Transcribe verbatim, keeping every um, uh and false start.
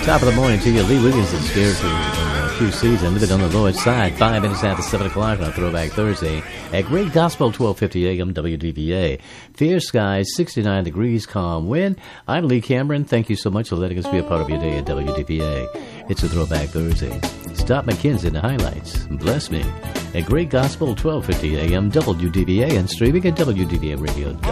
Top of the morning to you. Lee Williams is scared for uh, Q season. Live it on the lower side. Five minutes after seven o'clock on Throwback Thursday at Great Gospel, twelve fifty A M W D V A. Fierce skies, sixty-nine degrees, calm wind. I'm Lee Cameron. Thank you so much for letting us be a part of your day at W D V A. It's a Throwback Thursday. Stop McKinsey in the highlights. Bless me. At Great Gospel, twelve fifty A M W D V A and streaming at W D V A radio dot com.